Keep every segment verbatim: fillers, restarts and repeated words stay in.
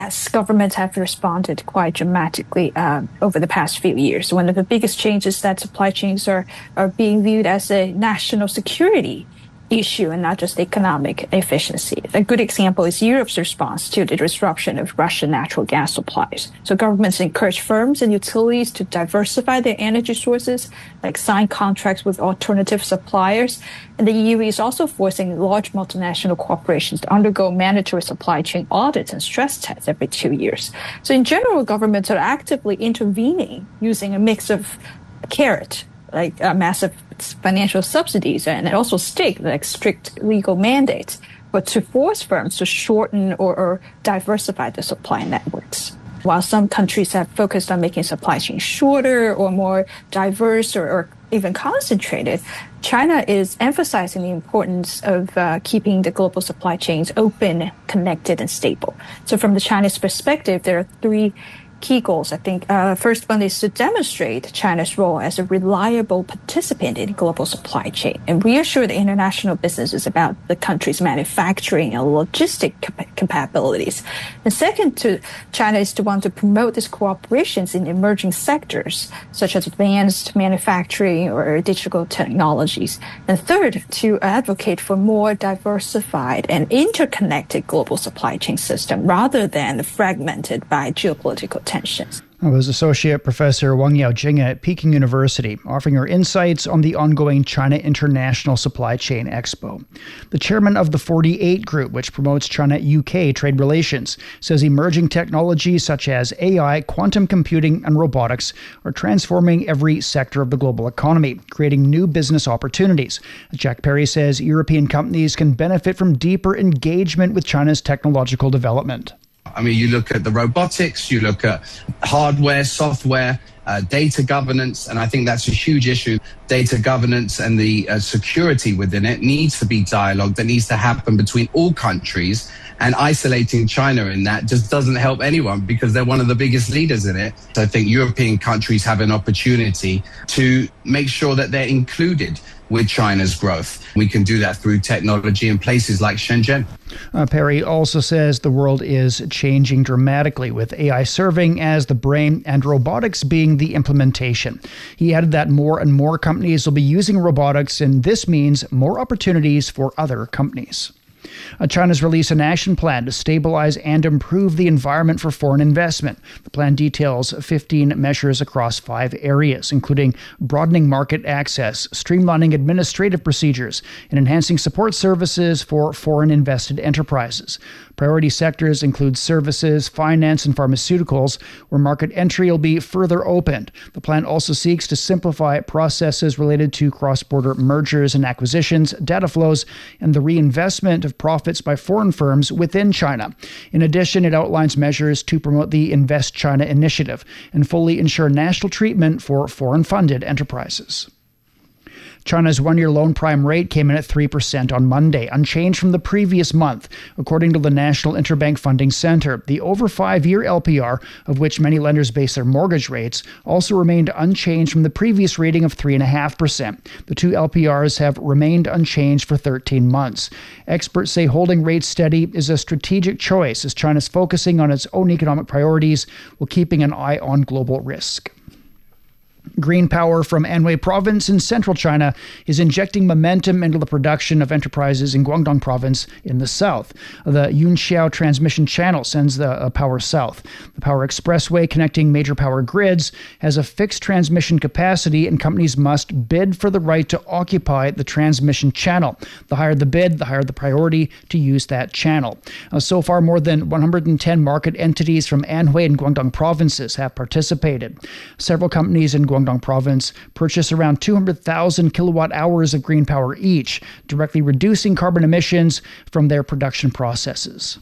Yes, governments have responded quite dramatically uh, over the past few years. One of the biggest changes is that supply chains are, are being viewed as a national security issue and not just economic efficiency. A good example is Europe's response to the disruption of Russian natural gas supplies. So governments encourage firms and utilities to diversify their energy sources, like sign contracts with alternative suppliers. And the E U is also forcing large multinational corporations to undergo mandatory supply chain audits and stress tests every two years. So in general, governments are actively intervening using a mix of carrot, like uh, massive financial subsidies, and also stick, like strict legal mandates, but to force firms to shorten or, or diversify the supply networks. While some countries have focused on making supply chains shorter or more diverse or, or even concentrated, China is emphasizing the importance of uh, keeping the global supply chains open, connected, and stable. So from the Chinese perspective, there are three key goals. I think uh, first one is to demonstrate China's role as a reliable participant in global supply chain and reassure the international businesses about the country's manufacturing and logistic cap- capabilities. And second, to China is to want to promote these cooperations in emerging sectors such as advanced manufacturing or digital technologies. And third, to advocate for more diversified and interconnected global supply chain system rather than fragmented by geopolitical tensions. That was Associate Professor Wang Yaojing at Peking University, offering her insights on the ongoing China International Supply Chain Expo. The chairman of the forty-eight Group, which promotes China-U K trade relations, says emerging technologies such as A I, quantum computing, and robotics are transforming every sector of the global economy, creating new business opportunities. Jack Perry says European companies can benefit from deeper engagement with China's technological development. I mean, you look at the robotics, you look at hardware, software, uh, data governance, and I think that's a huge issue. Data governance and the uh, security within it needs to be dialogue that needs to happen between all countries, and isolating China in that just doesn't help anyone because they're one of the biggest leaders in it. So I think European countries have an opportunity to make sure that they're included with China's growth. We can do that through technology in places like Shenzhen. Uh, Perry also says the world is changing dramatically, with A I serving as the brain and robotics being the implementation. He added that more and more companies will be using robotics, and this means more opportunities for other companies. Uh, China's released an action plan to stabilize and improve the environment for foreign investment. The plan details fifteen measures across five areas, including broadening market access, streamlining administrative procedures, and enhancing support services for foreign invested enterprises. Priority sectors include services, finance, and pharmaceuticals, where market entry will be further opened. The plan also seeks to simplify processes related to cross-border mergers and acquisitions, data flows, and the reinvestment of profits by foreign firms within China. In addition, it outlines measures to promote the Invest China initiative and fully ensure national treatment for foreign-funded enterprises. China's one-year loan prime rate came in at three percent on Monday, unchanged from the previous month. According to the National Interbank Funding Center, the over five-year L P R, of which many lenders base their mortgage rates, also remained unchanged from the previous rating of three point five percent. The two L P Rs have remained unchanged for thirteen months. Experts say holding rates steady is a strategic choice as China's focusing on its own economic priorities while keeping an eye on global risk. Green power from Anhui province in central China is injecting momentum into the production of enterprises in Guangdong province in the south. The Yunxiao transmission channel sends the uh, power south. The power expressway connecting major power grids has a fixed transmission capacity, and companies must bid for the right to occupy the transmission channel. The higher the bid, the higher the priority to use that channel. Uh, so far, more than one hundred ten market entities from Anhui and Guangdong provinces have participated. Several companies in Guangdong province purchase around two hundred thousand kilowatt hours of green power each, directly reducing carbon emissions from their production processes.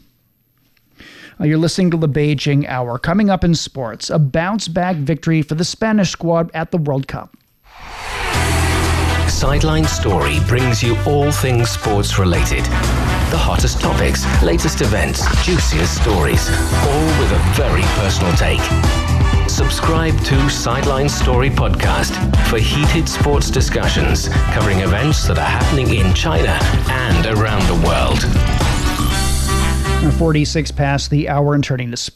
Uh, you're listening to the Beijing Hour. Coming up in sports, a bounce-back victory for the Spanish squad at the World Cup. Sideline Story brings you all things sports related. The hottest topics, latest events, juiciest stories, all with a very personal take. Subscribe to Sideline Story Podcast for heated sports discussions covering events that are happening in China and around the world. forty-six past the hour and turning to sports.